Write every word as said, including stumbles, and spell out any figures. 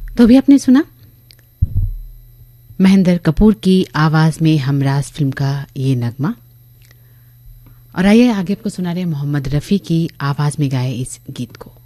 तो अभी आपने सुना महेंद्र कपूर की आवाज में हमराज फिल्म का ये नगमा। और आइए आगे आपको सुना रहे मोहम्मद रफी की आवाज में गाए इस गीत को।